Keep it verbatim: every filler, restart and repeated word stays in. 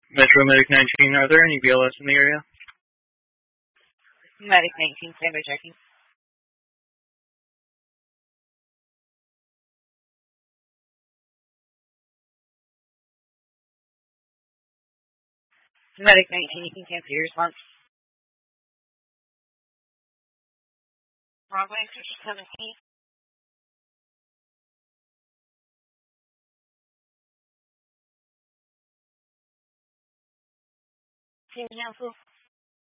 Metro Medic nineteen, are there any B L S in the area? Medic nineteen, standby checking. Medic nineteen, you can cancel your response. Broadway, seventeen. Team cancel.